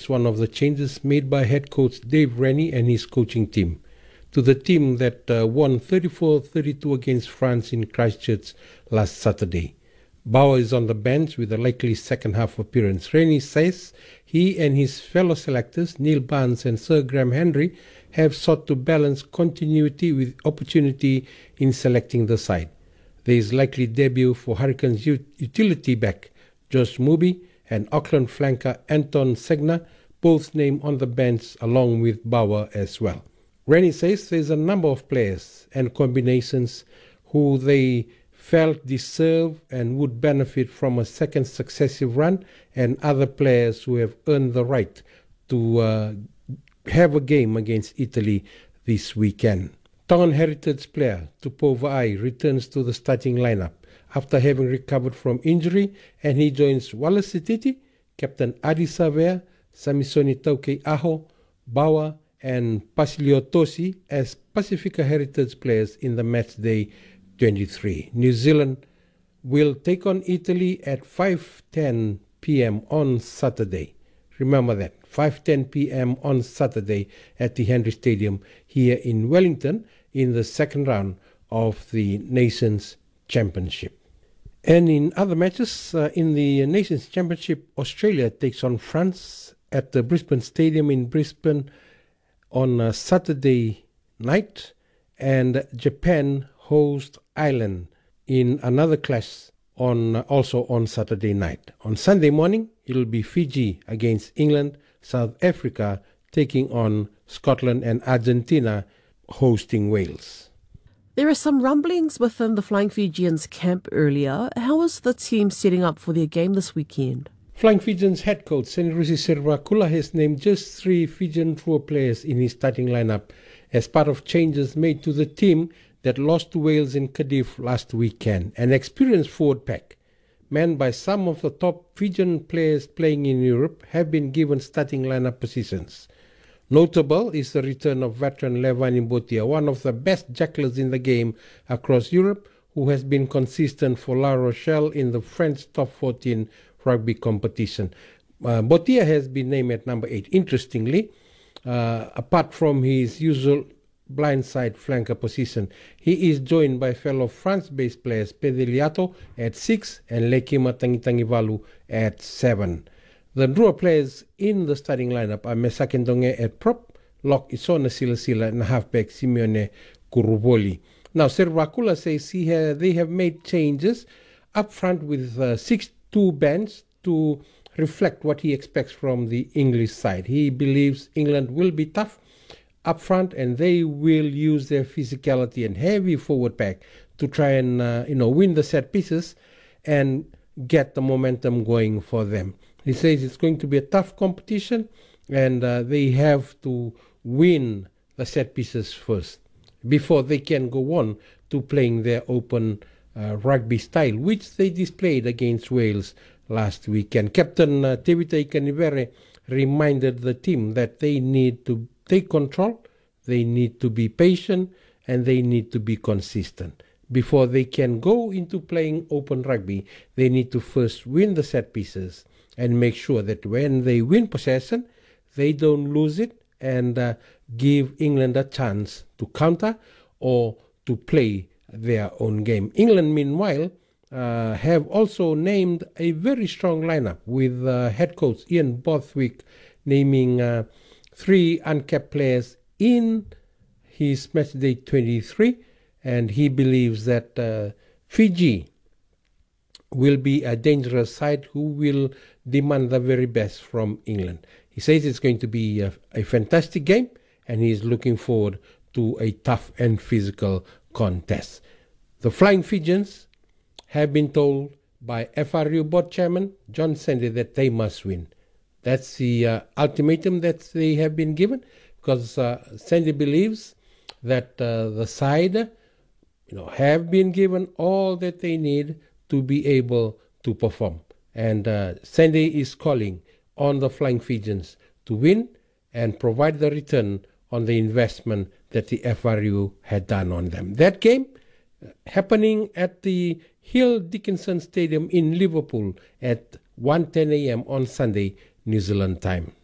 is one of the changes made by head coach Dave Rennie and his coaching team. To the team that won 34-32 against France in Christchurch last Saturday. Bauer is on the bench with a likely second half appearance. Rennie says he and his fellow selectors, Neil Barnes and Sir Graham Henry, have sought to balance continuity with opportunity in selecting the side. There is likely debut for Hurricanes utility back Josh Mubi and Auckland flanker Anton Segner, both named on the bench along with Bauer as well. Rennie says there's a number of players and combinations who they felt deserve and would benefit from a second successive run, and other players who have earned the right to have a game against Italy this weekend. Tongan heritage player Tupou Va'ai returns to the starting lineup after having recovered from injury, and he joins Wallace Sititi, Captain Adi Savea, Samisoni Tauke Aho, Bauer and Pasilio Tosi as Pacifica heritage players in the matchday 23. New Zealand will take on Italy at 5:10 p.m. on Saturday. Remember that, 5:10 p.m. on Saturday at the Henry Stadium here in Wellington in the second round of the Nations Championship. And in other matches, in the Nations Championship, Australia takes on France at the Brisbane Stadium in Brisbane on Saturday night, and Japan host Ireland in another clash also on Saturday night. On Sunday morning, it'll be Fiji against England, South Africa taking on Scotland, and Argentina hosting Wales. There are some rumblings within the Flying Fijians camp earlier. How is the team setting up for their game this weekend? Flying Fijians head coach Senirusi Servakula has named just 3 Fijian tour players in his starting lineup as part of changes made to the team that lost to Wales in Cardiff last weekend. An experienced forward pack, manned by some of the top Fijian players playing in Europe, have been given starting lineup positions. Notable is the return of veteran Levani Botia, one of the best tacklers in the game across Europe, who has been consistent for La Rochelle in the French top 14 rugby competition. Botia has been named at number 8. Interestingly, apart from his usual blindside flanker position, he is joined by fellow France-based players Pedeliato at 6 and Lekima Tangitangivalu at 7. The draw players in the starting lineup are Mesake Ndonge at prop, lock Isona Silasila, and halfback Simeone Kuruboli. Now, Servakula says they have made changes up front with 6-2 bench to reflect what he expects from the English side. He believes England will be tough up front, and they will use their physicality and heavy forward pack to try and win the set pieces and get the momentum going for them. He says it's going to be a tough competition, and they have to win the set pieces first before they can go on to playing their open rugby style, which they displayed against Wales last weekend. Captain Tevita Ikanivere reminded the team that they need to take control, they need to be patient, and they need to be consistent. Before they can go into playing open rugby, they need to first win the set pieces and make sure that when they win possession, they don't lose it and give England a chance to counter or to play their own game. England, meanwhile, have also named a very strong lineup with head coach Ian Borthwick naming 3 uncapped players in his matchday 23, and he believes that Fiji will be a dangerous side who will demand the very best from England. He says it's going to be a fantastic game, and he's looking forward to a tough and physical contest. The Flying Fijians have been told by FRU board chairman John Sandy that they must win. That's the ultimatum that they have been given, because Sandy believes that the side have been given all that they need to be able to perform. And Sandy is calling on the Flying Fijians to win and provide the return on the investment that the FRU had done on them. That game happening at the Hill Dickinson Stadium in Liverpool at 1:10 a.m. on Sunday, New Zealand time.